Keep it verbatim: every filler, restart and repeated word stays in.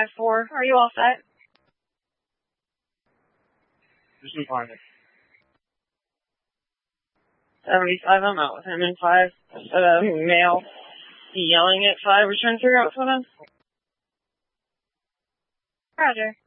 five four. Are you all set? Just in five. seventy-five, I'm out with him in five. Uh, male yelling at five. Return through out for them. Roger.